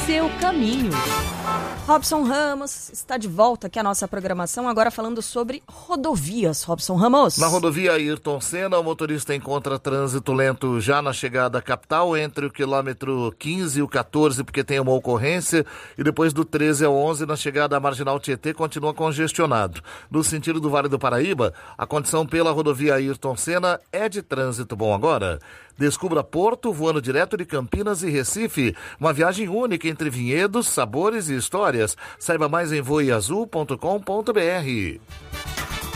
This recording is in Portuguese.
seu caminho. Robson Ramos está de volta aqui à nossa programação, agora falando sobre rodovias. Robson Ramos. Na rodovia Ayrton Senna, o motorista encontra trânsito lento já na chegada à capital, entre o quilômetro 15 e o 14, porque tem uma ocorrência, e depois do 13 ao 11, na chegada à Marginal Tietê, continua congestionado. No sentido do Vale do Paraíba, a condição pela rodovia Ayrton Senna é de trânsito bom agora. Descubra Porto, voando direto de Campinas e Recife. Uma viagem única entre vinhedos, sabores e histórias. Saiba mais em voeazul.com.br.